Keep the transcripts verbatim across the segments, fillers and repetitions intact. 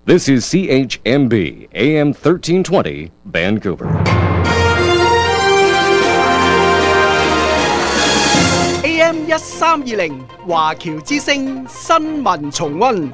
This is C H M B, A M thirteen twenty, Vancouver. A M 一三二零華僑之聲新聞重溫。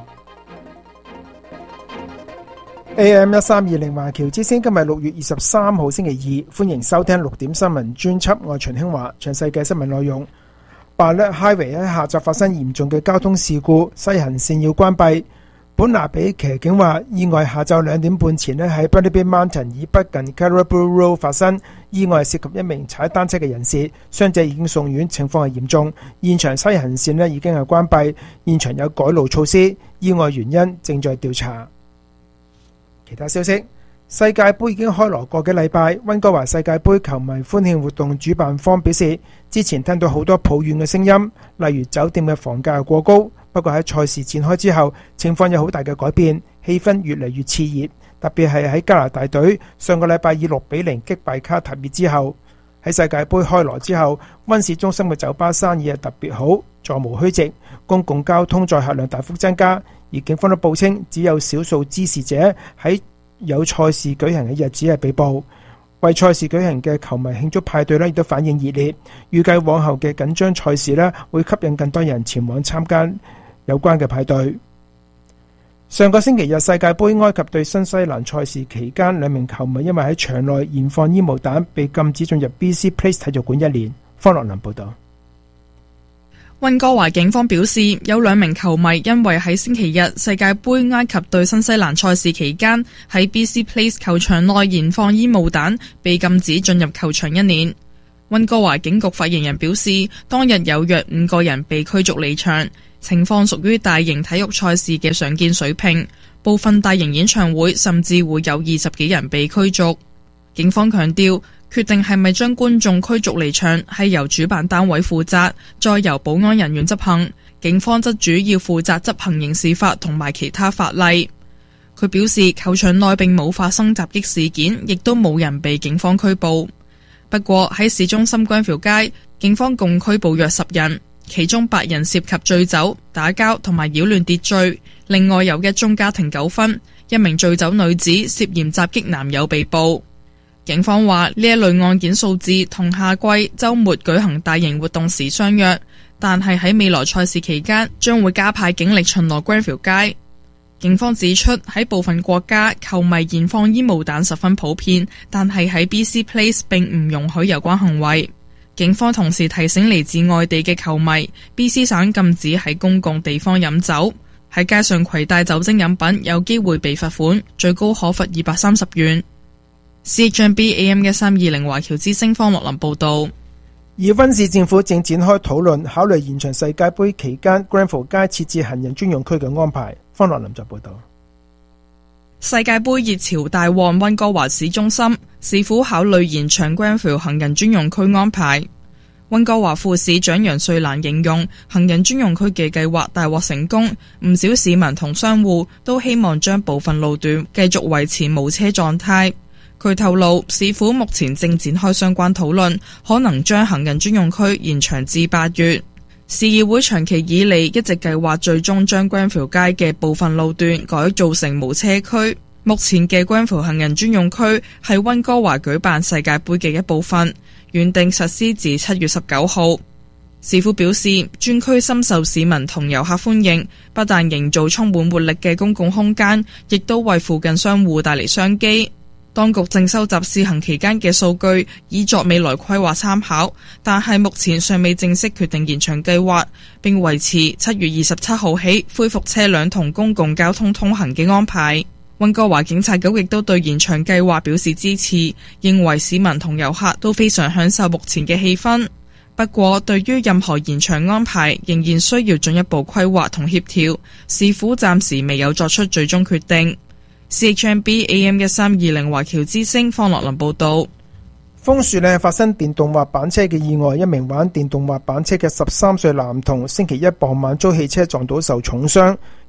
A M 一三二零華僑之聲今日六月二十三號星期二，歡迎收聽六點新聞專輯，我係秦興華。詳細嘅新聞內容：Ballard Highway 喺下晝發生嚴重嘅交通事故，西行線要關閉。本拿比騎警話，意外下晝兩點半前咧喺 Burnaby Mountain 以北近 Caribou Road 發生，意外涉及一名踩單車嘅人士，傷者已經送院，情況係嚴重。現場西行線咧已經係關閉，現場有改路措施，意外原因正在調查。其他消息，世界盃已經開鑼個幾禮拜，溫哥華世界盃球迷歡慶活動主辦方表示，之前聽到好多抱怨嘅聲音，例如酒店嘅房價過高。不過喺賽事展開之後，情況有好大嘅改變，氣氛越嚟越熾熱，特別係喺加拿大隊上個禮拜以六比零擊敗卡塔爾之後。喺世界盃開鑼之後，溫市中心嘅酒吧生意係特別好，座無虛席，公共交通載客量大幅增加，而警方都報稱只有少數滋事者喺有賽事舉行嘅日子係被捕。為賽事舉行嘅球迷慶祝派對呢亦都反應熱烈，預計往後嘅緊張賽事呢會吸引更多人前往參加有關嘅派對。上個星期日世界盃埃及對新西蘭賽事期間，兩名球迷因為喺場內燃放煙霧彈，被禁止進入 B C Place 體育館一年。方樂林報道。 溫哥華警方表示，有兩名球迷因為喺星期日世界盃埃及對新西蘭賽事期間喺 B C Place 球場內燃放煙霧彈，被禁止進入球場一年。溫哥華警局發言人表示，當日有約五個人被驅逐離場，情況屬於大型體育賽事嘅常見水平，部分大型演唱會甚至會有二十幾人被驅逐。警方強調，決定係咪將觀眾驅逐離場係由主辦單位負責，再由保安人員執行。警方則主要負責執行刑事法同埋其他法例。佢表示，球場內並冇發生襲擊事件，亦都冇人被警方拘捕。不過喺市中心 Granville 街，警方共拘捕約十人，其中八人涉及醉酒、打交同埋擾亂秩序。另外有一宗家庭糾紛，一名醉酒女子涉嫌襲擊男友被捕。警方話呢一類案件數字同夏季周末舉行大型活動時相若，但係喺未來賽事期間將會加派警力巡邏 Granville 街。警方指出，喺部分國家球迷燃放煙霧彈十分普遍，但係喺 B C Place 並唔容許有關行為。警方同時提醒嚟自外地嘅球迷， B C 省禁止喺公共地方飲酒，喺街上攜帶酒精飲品有機會被罰款，最高可罰二百三十元。C H M B A M 一三二零華僑之聲方樂林報道。 而溫市政府正展開討論，考慮延長世界盃期間 Granville 街設置行人專用區嘅安排。方樂林就報道。 世界盃熱潮大旺溫哥華市中心，市府考慮延長 Granville 行人專用區安排。溫哥華副市長楊瑞蘭形容行人專用區嘅計劃大獲成功，唔少市民同商戶都希望將部分路段繼續維持無車狀態。佢透露，市府目前正展開相關討論，可能將行人專用區延長至八月。市議會長期以嚟一直計劃最終將 Granville 街嘅部分路段改造成無車區。目前嘅 Granville 行人專用區係溫哥華舉辦世界盃嘅一部分，原定實施至七月十九號。市府表示，專區深受市民同遊客歡迎，不但營造充滿活力嘅公共空間，亦都為附近商戶帶嚟商機。當局正收集試行期間嘅數據，以作未來規劃參考，但係目前尚未正式決定延長計劃，並維持七月二十七號起恢復車輛同公共交通通行嘅安排。溫哥華警察局亦都對延長計劃表示支持，認為市民同遊客都非常享受目前嘅氣氛。不過，對於任何延長安排，仍然需要進一步規劃同協調，市府暫時未有作出最終決定。C H M B A M 一三二零華僑之聲方樂林報道。 楓樹呢發生電動滑板車嘅意外，一名玩電動滑板車嘅十三歲男童星期一傍晚遭汽車撞到受重傷，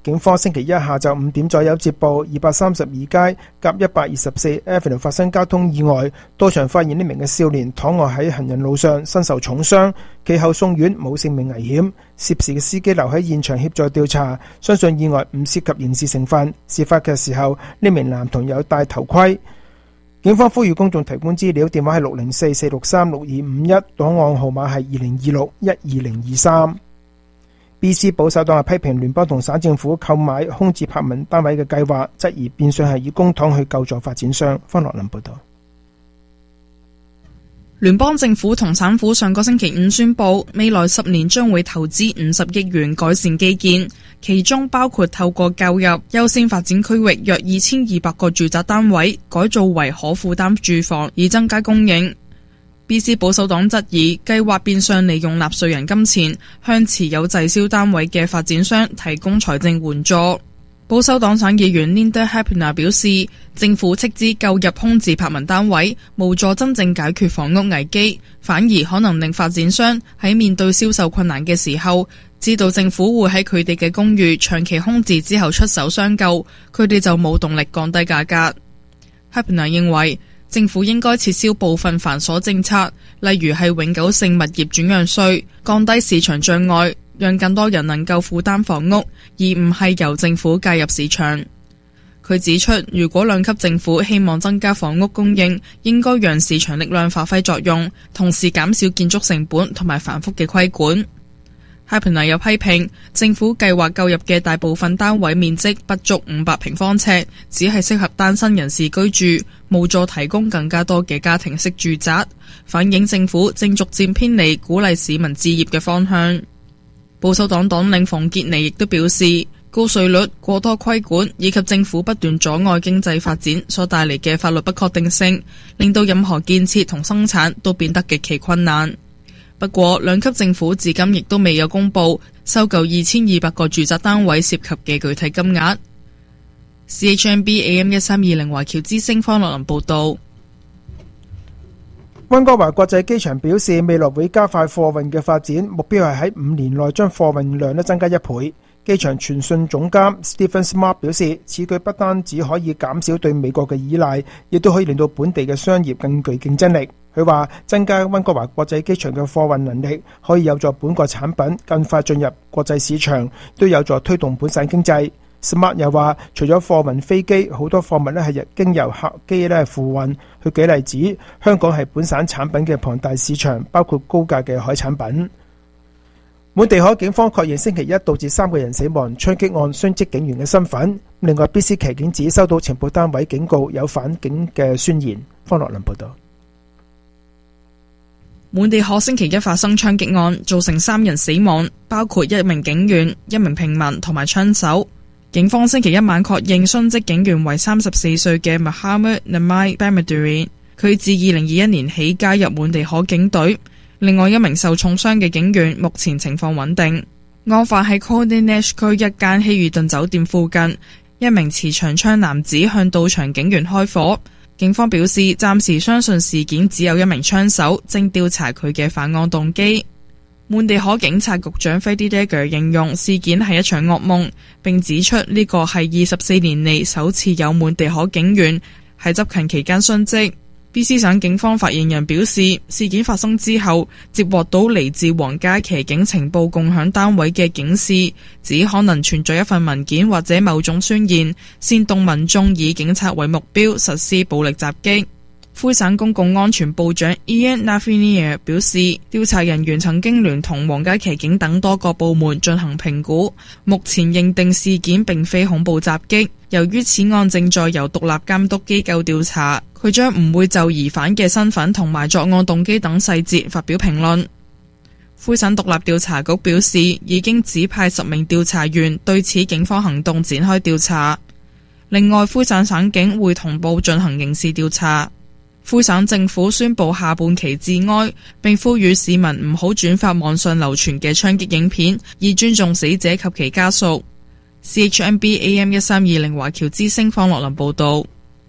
警方星期一下晝五點左右接報，二百三十二街甲一百二十四 Avenue 發生交通意外，到場發現呢名嘅少年躺臥喺行人路上，身受重傷，其後送院冇性命危險。涉事嘅司機留喺現場協助調查，相信意外唔涉及刑事成分。事發嘅時候，呢名男童有戴頭盔。警方呼籲公眾提供資料，電話係六零四四六三六二五一，檔案號碼係二零二六一二零二三。B C 保守黨係批評聯邦同省政府購買空置柏文單位嘅計劃，質疑變相係以公帑去救助發展商。方樂林報道。 聯邦政府同省府上個星期五宣布，未來十年將會投資五十億元改善基建，其中包括透過購入優先發展區域約二千二百個住宅單位，改造為可負擔住房，以增加供應。B C 保守黨質疑計劃變相利用納稅人金錢向持有滯銷單位嘅發展商提供財政援助。保守黨省議員 Linda Hepner 表示，政府斥資購入空置柏文單位，無助真正解決房屋危機，反而可能令發展商喺面對銷售困難嘅時候，知道政府會喺佢哋嘅公寓長期空置之後出手相救，佢哋就冇動力降低價格。Hepner 認為政府應該撤銷部分繁瑣政策，例如係永久性物業轉讓稅，降低市場障礙，讓更多人能夠負擔房屋，而唔係由政府介入市場。佢指出，如果兩級政府希望增加房屋供應，應該讓市場力量發揮作用，同時減少建築成本同埋繁複嘅規管。Hepner 又批評政府計劃購入嘅大部分單位面積不足五百平方尺，只係適合單身人士居住，無助提供更加多嘅家庭式住宅，反映政府正逐漸偏離鼓勵市民置業嘅方向。保守黨黨領馮傑尼亦都表示，高稅率、過多規管以及政府不斷阻礙經濟發展所帶嚟嘅法律不確定性，令到任何建設同生產都變得極其困難。不過，兩級政府至今亦都未有公布收購二千二百個住宅單位涉及嘅具體金額。C H M B A M 一三二零華僑之聲方樂林報道。 溫哥華國際機場表示，未來會加快貨運嘅發展，目標係喺五年內將貨運量咧增加一倍。機場傳訊總監 Stephen Smart 表示，此舉不單只可以減少對美國嘅依賴，亦都可以令到本地嘅商業更具競爭力。佢話增加溫哥華國際機場嘅貨運能力，可以有助本國產品更快進入國際市場，都有助推動本省經濟。Smart 又話，除咗貨運飛機，好多貨物咧係經由客機咧付運。佢舉例子，香港係本省產品嘅龐大市場，包括高價嘅海產品。滿地可警方確認星期一導致三個人死亡槍擊案雙職警員嘅身份。另外 B C 騎警指收到情報單位警告有反警嘅宣言。方樂林報道。 滿地可星期一發生槍擊案，造成三人死亡，包括一名警員、一名平民同埋槍手。警方星期一晚確認殉職警員為三十四歲嘅 Mohamed Namai Bamaduri， 佢自二零二一年起加入滿地可警隊。另外一名受重傷嘅警員目前情況穩定。案發喺 Condé Nast 區一間希爾頓酒店附近，一名持長槍男子向到場警員開火。警方表示，暫時相信事件只有一名槍手，正調查佢嘅犯案動機。滿地可警察局長 Freddie Dagger 形容事件係一場噩夢，並指出呢個係二十四年嚟首次有滿地可警員喺執勤期間殉職。B C 省警方發言人表示，事件發生之後，接獲到嚟自皇家騎警情報共享單位嘅警示，指可能存在一份文件或者某種宣言，煽動民眾以警察為目標實施暴力襲擊。魁省公共安全部長 Ian Lafreniere 表示，調查人員曾經聯同皇家騎警等多個部門進行評估，目前認定事件並非恐怖襲擊。由於此案正在由獨立監督機構調查，佢將唔會就疑犯嘅身份同埋作案動機等細節發表評論。魁省獨立調查局表示，已經指派十名調查員對此警方行動展開調查。另外，魁省省警會同步進行刑事調查。魁省政府宣布下半旗致哀，並呼籲市民唔好轉發網上流傳嘅槍擊影片，以尊重死者及其家屬。C H M B A M 一三二零華僑之聲方樂林報道。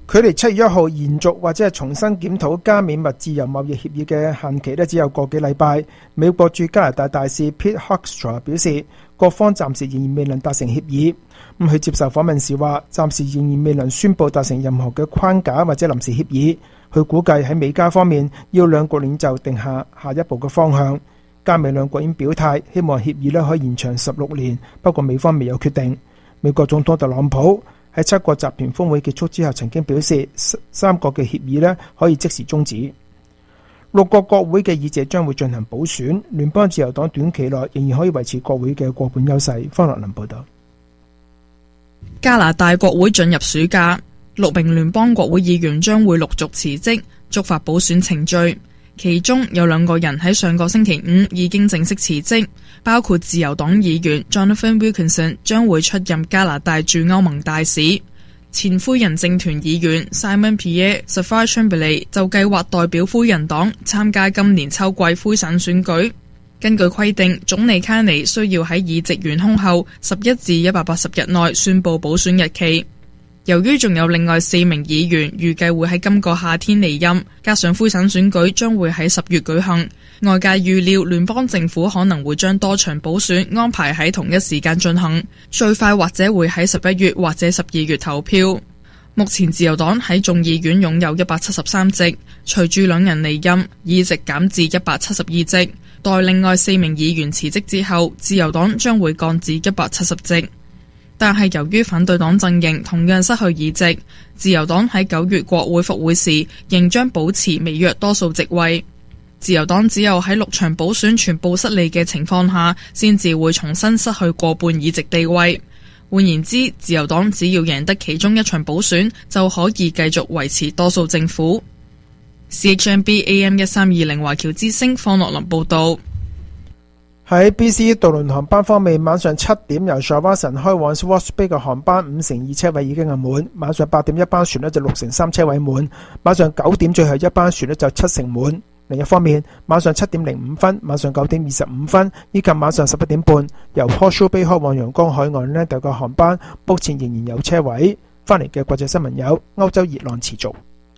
距離七月一號延續或者係重新檢討加美墨自由貿易協議嘅限期呢，只有個幾禮拜。美國駐加拿大大使 Pete Hoekstra 表示，各方暫時仍然未能達成協議。咁佢接受訪問時話，暫時仍然未能宣布達成任何嘅框架或者臨時協議。佢估計喺美加方面要兩國領袖定下下一步嘅方向。加美兩國已經表態，希望協議呢可以延長十六年，不過美方未有決定。美國總統特朗普喺七國集團峰會結束之後曾經表示，三國嘅協議呢可以即時終止。六個國會嘅議席將會進行補選，聯邦自由黨短期內仍然可以維持國會嘅過半優勢。方樂林報道。 加拿大國會進入暑假，六名聯邦國會議員將會陸續辭職，觸發補選程序。其中有兩個人喺上個星期五已經正式辭職，包括自由黨議員 Jonathan Wilkinson 將會出任加拿大駐歐盟大使，前灰人政團議員 Simon Pierre Safar-Chambly 就計劃代表灰人黨參加今年秋季灰省選舉。根據規定，總理卡尼需要喺議席懸空後十一至一百八十日內宣布補選日期。由於仲有另外四名議員預計會喺今個夏天離任，加上灰省選舉將會喺十月舉行，外界預料聯邦政府可能會將多場補選安排喺同一時間進行，最快或者會喺十一月或者十二月投票。目前自由黨喺眾議院擁有一百七十三席，隨住兩人離任，議席減至一百七十二席。待另外四名議員辭職之後，自由黨將會降至一百七十席。但係由於反對黨陣營同樣失去議席，自由黨喺九月國會復會時仍將保持微弱多數席位。自由黨只有喺六場補選全部失利嘅情況下，先至會重新失去過半議席地位。換言之，自由黨只要贏得其中一場補選，就可以繼續維持多數政府。C H M B A M 一三二零華僑之聲方樂林報道。 喺 B C 渡輪航班方面，晚上七點由 Shawson 開往 Swartz Bay 嘅航班五成二車位已經係滿，晚上八點一班船呢就六成三車位滿，晚上九點最後一班船呢就七成滿。另一方面，晚上七點零五分、晚上九點二十五分以及晚上十一點半由 Horseshoe Bay 開往陽光海岸呢度嘅航班，目前仍然有車位。翻嚟嘅國際新聞有：歐洲熱浪持續。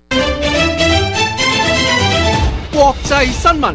國際新聞。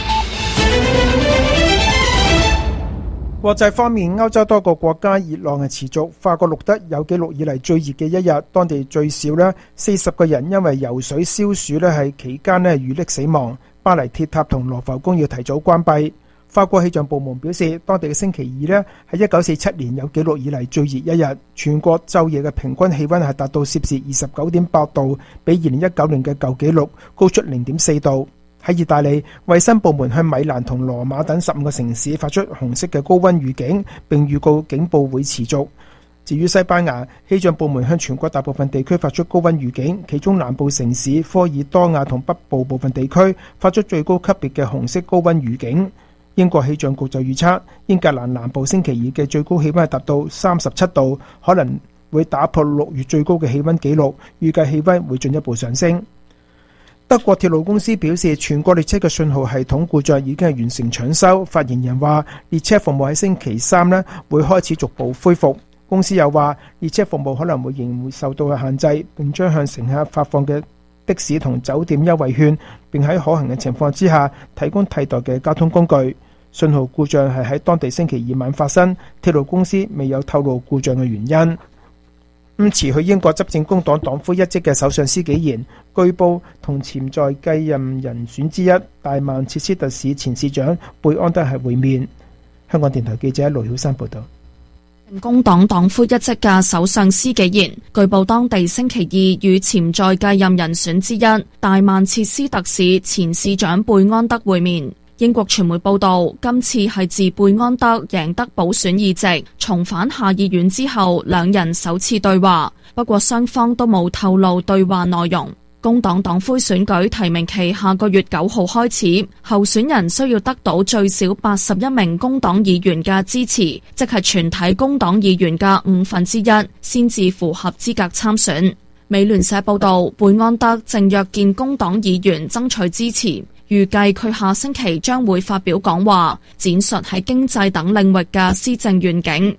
國際方面，歐洲多個國家熱浪係持續，法國錄得有紀錄以嚟最熱嘅一日，當地最少呢四十個人因為游水消暑呢係期間呢遇溺死亡。巴黎鐵塔同羅浮宮要提早關閉。法國氣象部門表示，當地嘅星期二呢係一九四七年有紀錄以嚟最熱一日，全國晝夜嘅平均氣溫係達到攝氏二十九點八度，比二零一九年嘅舊紀錄高出零點四度。喺意大利，衛生部門向米蘭同羅馬等十五個城市發出紅色嘅高溫預警，並預告警報會持續。至於西班牙，氣象部門向全國大部分地區發出高溫預警，其中南部城市科爾多瓦同北部部分地區發出最高級別嘅紅色高溫預警。英國氣象局就預測，英格蘭南部星期二嘅最高氣溫係達到三十七度，可能會打破六月最高嘅氣溫紀錄，預計氣溫會進一步上升。德國鐵路公司表示，全國列車嘅信號系統故障已經係完成搶修。發言人話，列車服務喺星期三呢會開始逐步恢復。公司又話，列車服務可能會仍然會受到限制，並將向乘客發放嘅的，的士同酒店優惠券，並喺可行嘅情況之下提供替代嘅交通工具。信號故障係喺當地星期二晚發生，鐵路公司未有透露故障嘅原因。咁辭去英國執政工黨黨魁一職嘅首相施紀賢，據報同潛在繼任人選之一大曼徹斯特市前市長貝安德係會面。香港電台記者盧曉山報道。 工黨黨魁一職嘅首相施紀賢，據報當地星期二與潛在繼任人選之一大曼徹斯特市前市長貝安德會面。英國傳媒報道，今次係自貝安德贏得補選議席，重返下議院之後，兩人首次對話。不過雙方都冇透露對話內容。工黨黨魁選舉提名期下個月九號開始，候選人需要得到最少八十一名工黨議員嘅支持，即係全體工黨議員嘅五分之一，先至符合資格參選。美聯社報道，貝安德正約見工黨議員爭取支持。預計佢下星期將會發表講話，展述喺經濟等領域嘅施政願景。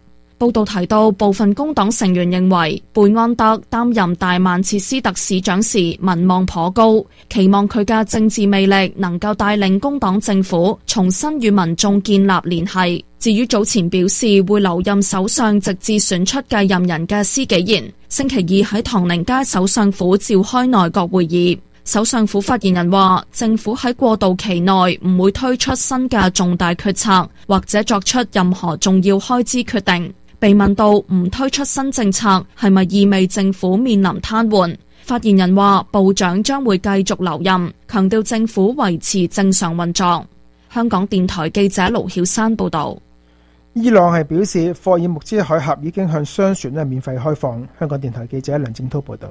報道提到，部分工黨成員認為貝安德擔任大曼徹斯特市長時民望頗高，期望佢嘅政治魅力能夠帶領工黨政府重新與民眾建立聯繫。至於早前表示會留任首相直至選出繼任人嘅施紀賢，星期二喺唐寧街首相府召開內閣會議。首相府發言人話，政府喺過渡期內唔會推出新嘅重大決策，或者作出任何重要開支決定。被問到唔推出新政策係咪意味政府面臨癱瘓，發言人話部長將會繼續留任，強調政府維持正常運作。香港電台記者盧曉珊報道。 伊朗係表示霍爾木茲海峽已經向商船咧免費開放。香港電台記者梁正濤報道。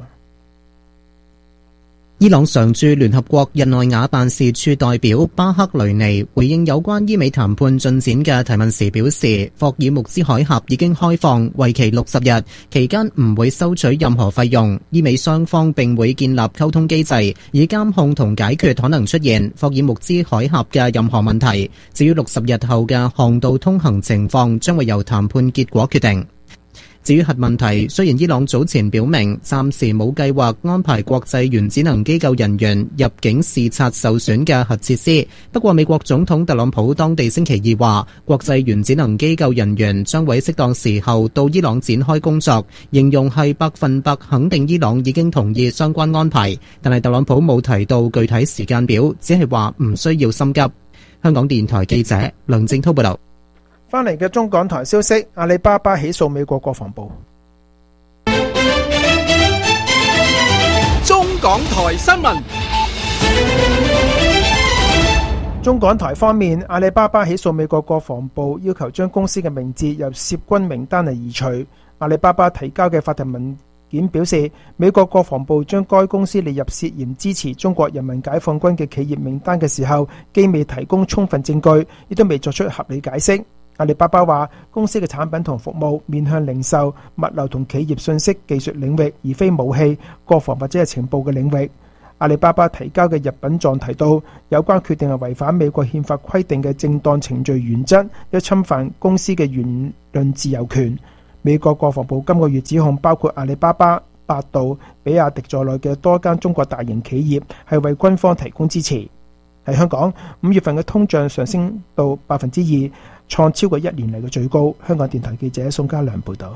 伊朗常駐聯合國日內瓦辦事處代表巴克雷尼回應有關伊美談判進展嘅提問時表示，霍爾木茲海峽已經開放，為期六十日，期間唔會收取任何費用。伊美雙方並會建立溝通機制，以監控同解決可能出現霍爾木茲海峽嘅任何問題。至於六十日後嘅航道通行情況，將會由談判結果決定。至於核問題，雖然伊朗早前表明暫時冇計劃安排國際原子能機構人員入境視察受損嘅核設施，不過美國總統特朗普當地星期二話，國際原子能機構人員將會適當時候到伊朗展開工作，形容係百分百肯定伊朗已經同意相關安排，但係特朗普冇提到具體時間表，只係話唔需要心急。香港電台記者梁正濤報道。 翻嚟嘅中港台消息，阿里巴巴起訴美國國防部。 中港台新聞。 中港台方面，阿里巴巴起訴美國國防部，要求將公司嘅名字由涉軍名單嚟移除。阿里巴巴提交嘅法庭文件表示，美國國防部將該公司列入涉嫌支持中國人民解放軍嘅企業名單嘅時候，既未提供充分證據，亦都未作出合理解釋。阿里巴巴話，公司嘅產品同服務面向零售、物流同企業信息技術領域，而非武器、國防或者係情報嘅領域。阿里巴巴提交嘅入稟狀提到，有關決定係違反美國憲法規定嘅正當程序原則，有侵犯公司嘅言論自由權。美國國防部今個月指控包括阿里巴巴、百度、比亞迪在內嘅多間中國大型企業係為軍方提供支持。喺香港，五月份嘅通脹上升到百分之二，創超過一年嚟嘅最高。香港電台記者宋家良報道。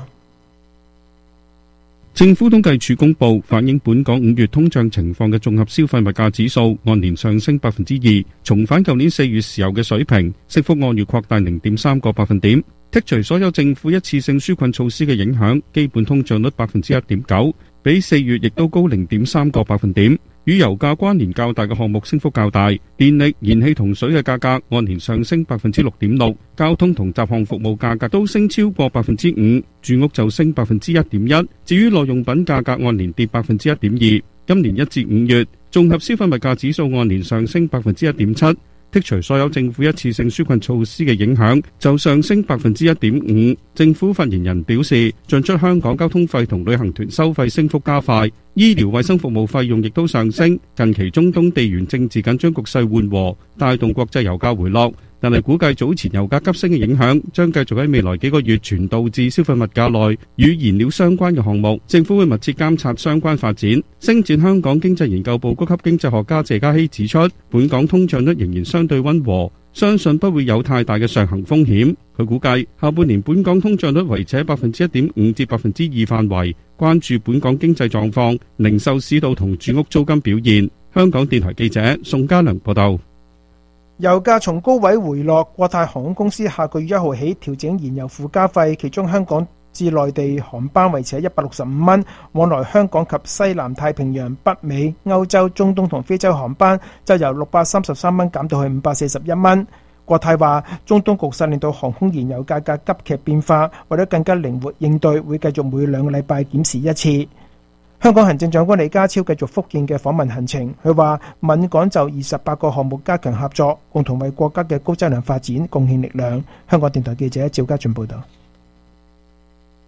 政府統計處公布反映本港五月通脹情況嘅綜合消費物價指數按年上升百分之二，重返舊年四月時候嘅水平，升幅按月擴大零點三個百分點。剔除所有政府一次性紓困措施嘅影響，基本通脹率百分之一點九，比四月亦都高零點三個百分點。與油價關聯較大嘅項目升幅較大，電力、燃氣同水嘅價格按年上升百分之六點六，交通同雜項服務價格都升超過百分之五，住屋就升百分之一點一。至於耐用品價格按年跌百分之一點二。今年一至五月，綜合消費物價指數按年上升百分之一點七。剔除所有政府一次性紓困措施嘅影響，就上升百分之一點五。政府發言人表示，進出香港交通費同旅行團收費升幅加快，醫療衛生服務費用亦都上升。近期中東地緣政治緊張局勢緩和，帶動國際油價回落，但係估計早前油價急升嘅影響將繼續喺未來幾個月傳導至消費物價內與燃料相關嘅項目。政府會密切監察相關發展。星展香港經濟研究部高級經濟學家謝嘉熙指出，本港通脹率仍然相對溫和，相信不會有太大嘅上行風險。佢估計下半年本港通脹率維持喺百分之一點五至百分之二範圍，關注本港經濟狀況、零售市道同住屋租金表現。香港電台記者宋家良報道。 油價從高位回落，國泰航空公司下個月一號起調整燃油附加費，其中香港至內地航班維持喺一百六十五蚊，往來香港及西南太平洋、北美、歐洲、中東同非洲航班就由六百三十三蚊減到去五百四十一蚊。國泰話，中東局勢令到航空燃油價格急劇變化，為咗更加靈活應對，會繼續每兩個禮拜檢視一次。香港行政長官李家超繼續福建嘅訪問行程，佢話閩港就二十八個項目加強合作，共同為國家嘅高質量發展貢獻力量。香港電台記者趙家俊報道。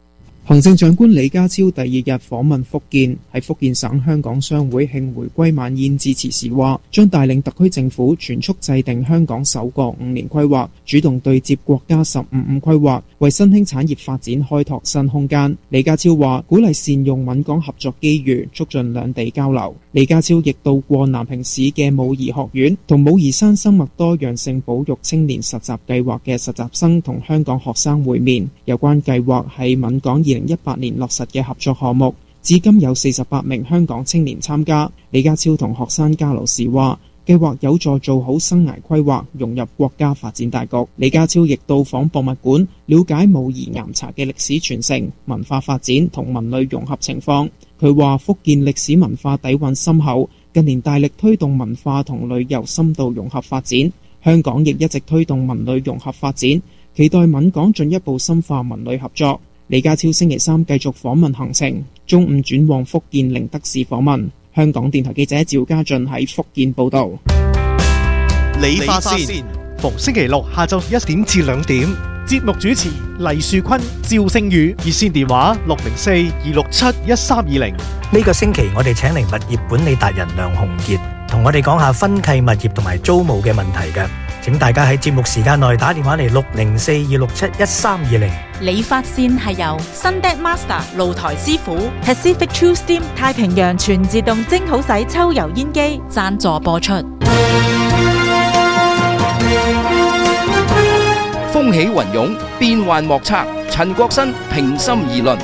行政長官李家超第二日訪問福建，喺福建省香港商會慶回歸晚宴致辭時話，將帶領特區政府全速制定香港首個五年規劃，主動對接國家十五五規劃，為新興產業發展開拓新空間。李家超話，鼓勵善用閩港合作機遇，促進兩地交流。李家超亦到過南平市嘅武夷學院，同武夷山生物多樣性保育青年實習計劃嘅實習生同香港學生會面。有關計劃係閩港二零一八年落實嘅合作項目，至今有四十八名香港青年參加。李家超同學生交流時話，計劃有助做好生涯規劃，融入國家發展大局。李家超亦到訪博物館，了解武夷岩茶嘅歷史傳承、文化發展同文旅融合情況。佢話福建歷史文化底蘊深厚，近年大力推動文化同旅遊深度融合發展，香港亦一直推動文旅融合發展，期待閩港進一步深化文旅合作。李家超星期三繼續訪問行程，中午轉往福建寧德市訪問。香港電台記者趙家俊喺福建報道。 理髮線逢星期六下晝一點至兩點，節目主持黎樹坤、趙星宇，熱線電話六零四二六七一三二零。 呢個星期我哋請嚟物業管理達人梁鴻傑，同我哋講下分契物業同埋租務嘅問題嘅。請大家喺節目時間內打電話嚟六零四二六七一三二零。 理髮線係由 Sundet Master 露台師傅、Pacific True Steam 太平洋全自動蒸好洗抽油煙機贊助播出。 風起雲湧，變幻莫測。陳國新平心而論。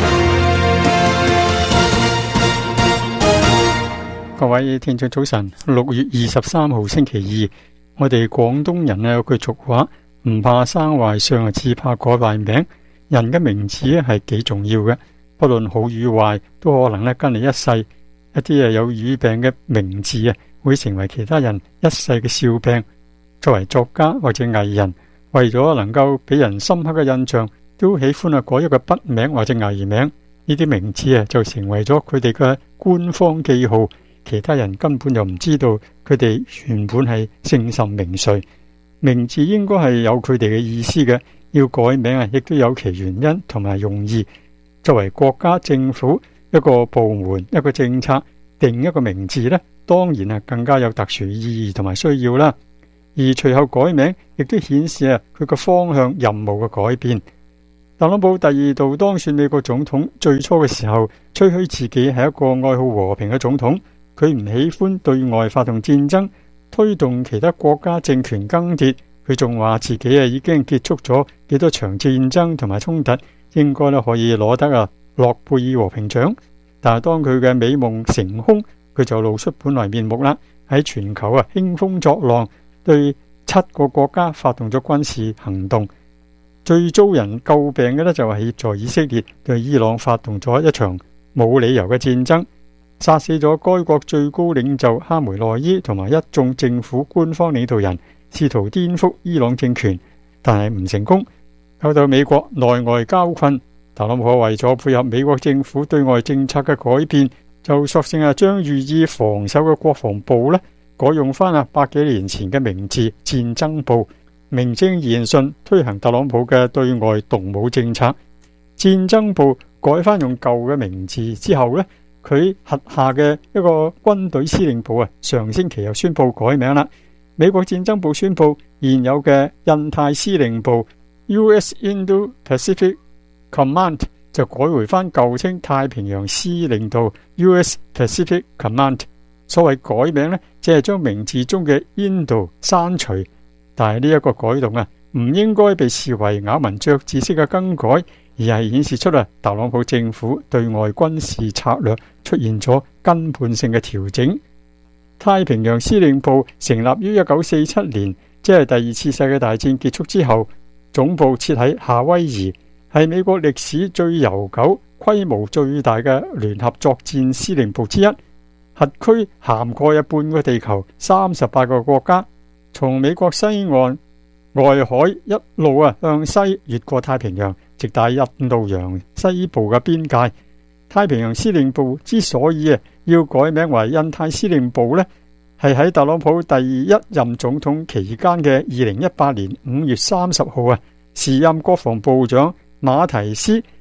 各位聽眾早晨，六月二十三號星期二。我哋廣東人咧有句俗話，唔怕生壞相，只怕改壞名。人嘅名字咧係幾重要嘅，不論好與壞，都可能咧跟你一世。一啲啊有語病嘅名字啊，會成為其他人一世嘅笑柄。作為作家或者藝人，為咗能夠俾人深刻嘅印象，都喜歡啊改一個筆名或者藝名。呢啲名字啊就成為咗佢哋嘅官方記號。其他人根本就唔知道佢哋原本係姓甚名誰，名字應該係有佢哋嘅意思嘅。要改名啊，亦都有其原因同埋用意。作為國家政府一個部門一個政策定一個名字呢，當然係更加有特殊意義同埋需要啦。而隨後改名亦都顯示啊佢個方向任務嘅改變。特朗普第二度當選美國總統，最初嘅時候吹噓自己係一個愛好和平嘅總統。佢唔喜歡對外發動戰爭，推動其他國家政權更迭。佢仲話自己啊已經結束咗幾多場戰爭同埋衝突，應該咧可以攞得啊諾貝爾和平獎。但係當佢嘅美夢成空，佢就露出本來面目啦。喺全球啊興風作浪，對七個國家發動咗軍事行動。最遭人詬病嘅呢，就係協助以色列對伊朗發動咗一場冇理由嘅戰爭。殺死咗該國最高領袖哈梅內伊同埋一眾政府官方領導人，試圖顛覆伊朗政權，但係唔成功。搞到美國內外交困，特朗普為咗配合美國政府對外政策嘅改變，就索性啊將寓意防守嘅國防部呢改用翻啊百幾年前嘅名字戰爭部，名正言順推行特朗普嘅對外動武政策。戰爭部改翻用舊嘅名字之後呢，佢轄下嘅一個軍隊司令部啊，上星期又宣布改名啦。美國戰爭部宣布現有嘅印太司令部 U S Indo-Pacific Command 就改回翻舊稱太平洋司令部 U S Pacific Command。所謂改名呢，只係將名字中嘅 Indo 刪除，但係呢一個改動啊，唔應該被視為咬文嚼字式嘅更改，而係顯示出啊特朗普政府對外軍事策略出現咗根本性嘅調整。太平洋司令部成立於一九四七年，即係第二次世界大戰結束之後，總部設喺夏威夷，係美國歷史最悠久、規模最大嘅聯合作戰司令部之一。轄區涵蓋半個地球，三十八個國家，從美國西岸外海一路啊向西越過太平洋，直達印度洋西部嘅邊界。太平洋司令部之所以啊要改名為印太司令部呢，係喺特朗普第一任總統期間嘅二零一八年五月三十號啊，時任國防部長馬提斯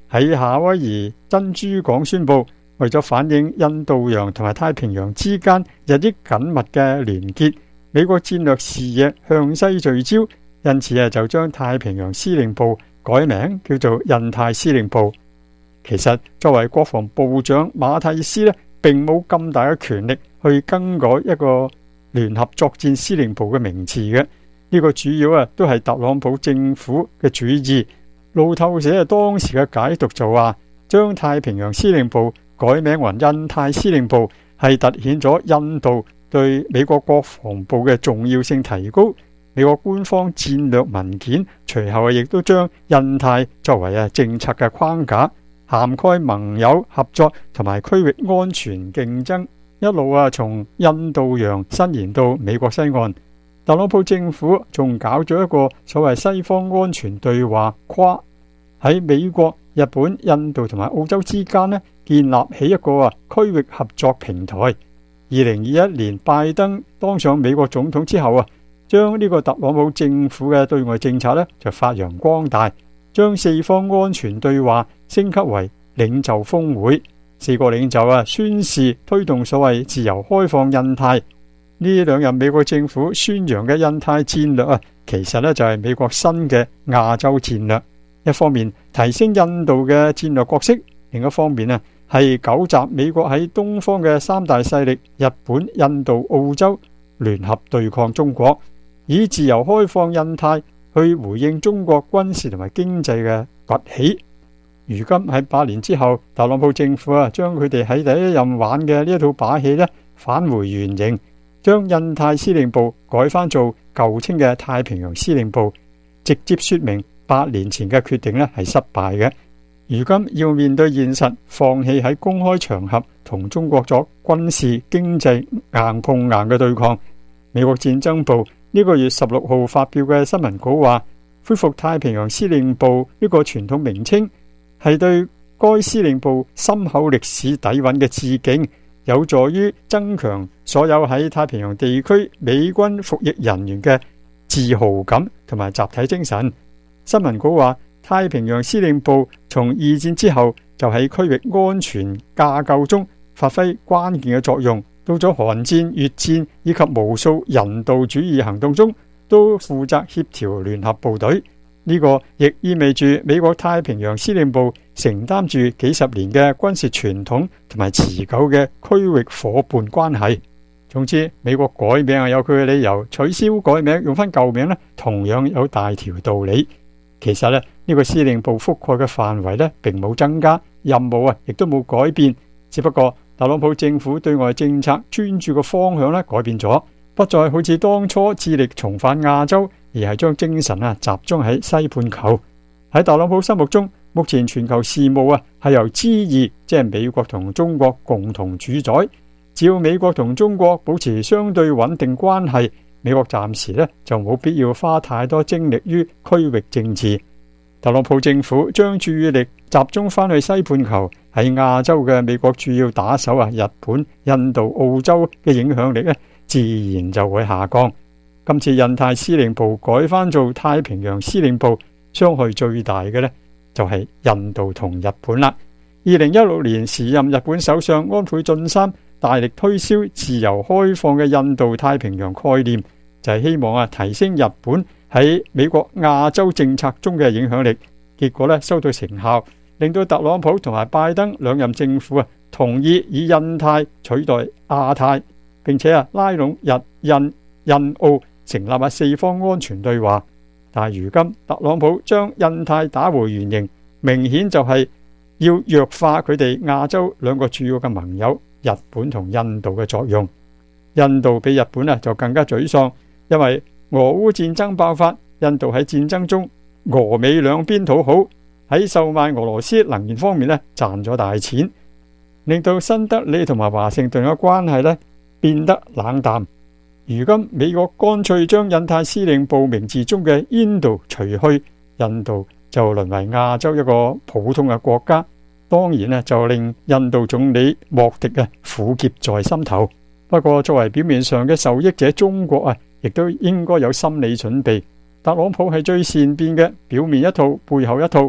喺夏威夷珍珠港宣布，為咗反映印度洋同埋太平洋之間日益緊密嘅連結，美國戰略視野向西聚焦，因此啊就將太平洋司令部改名叫做印太司令部。其實作為國防部長馬蒂斯呢，並冇咁大嘅權力去更改一個聯合作戰司令部嘅名詞嘅。呢個主要啊都係特朗普政府嘅主意。路透社啊當時嘅解讀就話，將太平洋司令部改名為印太司令部，係凸顯咗印度對美國國防部嘅重要性提高。美國官方戰略文件隨後亦都將印太作為啊政策嘅框架，涵蓋盟友合作同埋區域安全競爭，一路啊從印度洋伸延到美國西岸。特朗普政府仲搞咗一個所謂西方安全對話框，喺美國、日本、印度同埋澳洲之間呢建立起一個啊區域合作平台。二零二一年拜登當上美國總統之後啊，將呢個特朗普政府嘅對外政策呢就發揚光大，將四方安全對話升級為領袖峰會。四個領袖啊宣示推動所謂自由開放印太。呢兩任美國政府宣揚嘅印太戰略啊，其實呢就係美國新嘅亞洲戰略。一方面提升印度嘅戰略角色，另一方面啊係糾集美國喺東方嘅三大勢力日本、印度、澳洲聯合對抗中國，以自由開放印太去回應中國軍事同埋經濟嘅崛起。如今喺八年之後，特朗普政府啊將佢哋喺第一任玩嘅呢一套把戲呢返回原形，將印太司令部改翻做舊稱嘅太平洋司令部，直接說明八年前嘅決定呢係失敗嘅。如今要面對現實，放棄喺公開場合同中國作軍事經濟硬碰硬嘅對抗。美國戰爭部呢個月十六號發表嘅新聞稿話，恢復太平洋司令部呢個傳統名稱係對該司令部深厚歷史底蘊嘅致敬，有助於增強所有喺太平洋地區美軍服役人員嘅自豪感同埋集體精神。新聞稿話，太平洋司令部從二戰之後就喺區域安全架構中發揮關鍵嘅作用，到咗韓戰、越戰以及無數人道主義行動中，都負責協調聯合部隊。呢個亦意味住美國太平洋司令部承擔住幾十年嘅軍事傳統同埋持久嘅區域夥伴關係。總之，美國改名係有佢嘅理由，取消改名用翻舊名呢，同樣有大條道理。其實呢，呢個司令部覆蓋嘅範圍呢並冇增加，任務啊亦都冇改變，只不過特朗普政府對外政策專注嘅方向呢改變咗，不再好似當初致力重返亞洲，而係將精神啊集中喺西半球。喺特朗普心目中，目前全球事務啊係由 G 二，即係美國同中國共同主宰。只要美國同中國保持相對穩定關係，美國暫時呢就冇必要花太多精力於區域政治。特朗普政府將注意力集中翻去西半球，喺亞洲嘅美國主要打手啊，日本、印度、澳洲嘅影響力呢自然就會下降。今次印太司令部改翻做太平洋司令部，傷害最大嘅呢就係印度同日本啦。二零一六年時任日本首相安倍晉三大力推銷自由開放嘅印度太平洋概念，就係希望啊提升日本喺美國亞洲政策中嘅影響力。結果呢收到成效，令到特朗普同埋拜登兩任政府啊同意以印太取代亞太，並且啊拉攏日印印澳成立啊四方安全對話。但係如今特朗普將印太打回原形，明顯就係要弱化佢哋亞洲兩個主要嘅盟友日本同印度嘅作用。印度比日本啊就更加沮喪，因為俄烏戰爭爆發，印度喺戰爭中俄美兩邊討好，喺售賣俄羅斯能源方面呢賺咗大錢，令到新德里同埋華盛頓嘅關係呢變得冷淡。如今美國乾脆將印太司令部名字中嘅 Indo 除去，印度就淪為亞洲一個普通嘅國家，當然呢就令印度總理莫迪啊苦澀在心頭。不過作為表面上嘅受益者中國啊，亦都應該有心理準備。特朗普係最善變嘅，表面一套背後一套，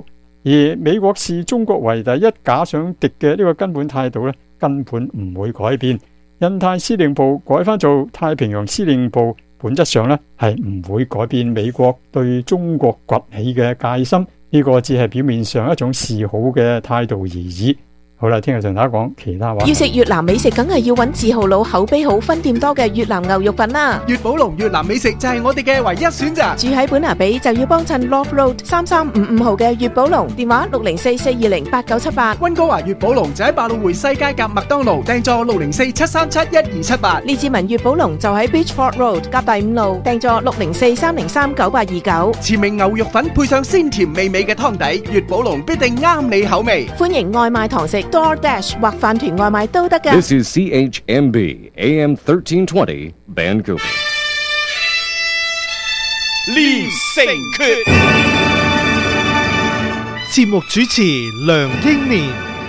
而美國視中國為第一假想敵嘅呢個根本態度呢，根本唔會改變。印太司令部改翻做太平洋司令部，本質上呢係唔會改變美國對中國崛起嘅戒心，呢個只係表面上一種示好嘅態度而已。好啦，聽日同大家講其他話。 要食越南美食，梗係要揾字號佬口碑好、分店多嘅越南牛肉粉啦。 粵寶龍越南美食就係我哋嘅唯一選擇。 住喺本拿比就要幫襯 Love Road 三三五五號嘅粵寶龍，電話六零四四二零八九七八。 溫哥華粵寶龍就喺百老匯西街夾麥當勞，訂座六零四七三七一二七八。 列治文粵寶龍就喺 Beachfront Road 夾第五路，訂座六零四三零三九八二九。 前名牛肉粉配上鮮甜美味嘅湯底，粵寶龍必定啱你口味。 歡迎外賣堂食 DoorDash 或飯團外賣都得㗎。 This is C H M B A M thirteen twenty Vancouver。 連城訣，節目主持梁英年。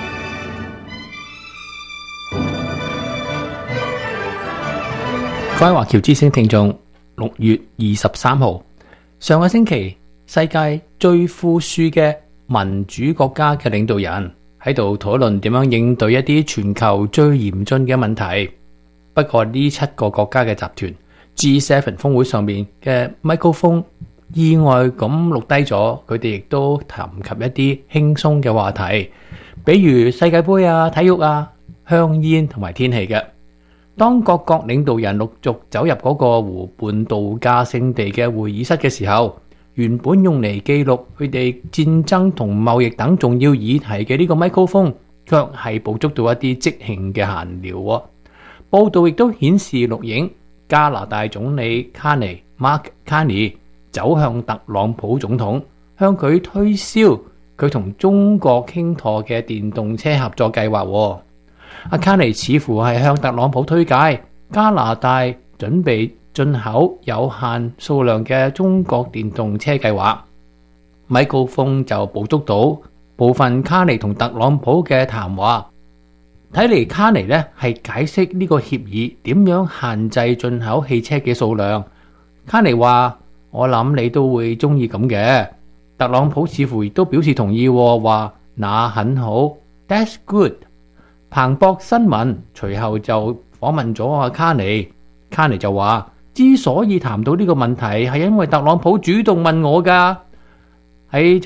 各位華僑之聲聽眾，六月二十三號，上個星期世界最富庶嘅民主國家嘅領導人喺度討論點樣應對一啲全球最嚴峻嘅問題。不過呢七個國家嘅集團 G 七 峰會上面嘅麥克風意外咁錄低咗，佢哋亦都談及一啲輕鬆嘅話題，比如世界盃啊、體育啊、香煙同埋天氣嘅。當各國領導人陸續走入嗰個湖畔度假勝地嘅會議室嘅時候，原本用嚟記錄佢哋戰爭同貿易等重要議題嘅呢個麥克風，卻係捕捉到一啲即興嘅閒聊。報道亦都顯示錄影加拿大總理卡尼 Mark Carney 走向特朗普總統，向佢推銷佢同中國傾妥嘅電動車合作計劃。阿卡尼似乎係向特朗普推介加拿大準備進口有限數量嘅中國電動車計劃。米高峰就捕捉到部分卡尼同特朗普嘅談話，睇嚟卡尼呢係解釋呢個協議點樣限制進口汽車嘅數量。卡尼話：我諗你都會中意咁嘅。特朗普似乎亦都表示同意，話那很好 ，That's good。彭博新聞隨後就訪問咗阿卡尼，卡尼就話：之所以談到呢個問題，係因為特朗普主動問我㗎。喺